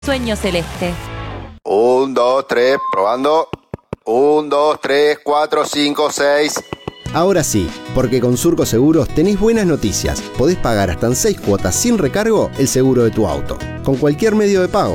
Sueño Celeste. 1, 2, 3, probando. 1, 2, 3, 4, 5, 6. Ahora sí, porque con Surco Seguros tenés buenas noticias. Podés pagar hasta en 6 cuotas sin recargo el seguro de tu auto, con cualquier medio de pago.